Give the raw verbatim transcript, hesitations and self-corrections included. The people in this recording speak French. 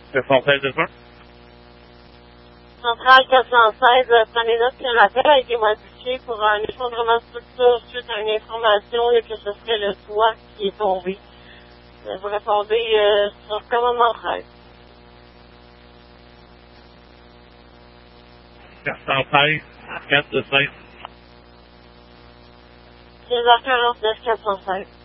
quatre cent seize de quoi? Centrale quatre cent seize, euh, prenez note que l'appel a été modifié pour un effondrement de structure suite à une information là, que ce serait le toit qui est tombé. Euh, Vous répondez euh, sur commandement treize. quatre cent seize, quatre de seize. seize heures quarante-neuf, quatre cent seize.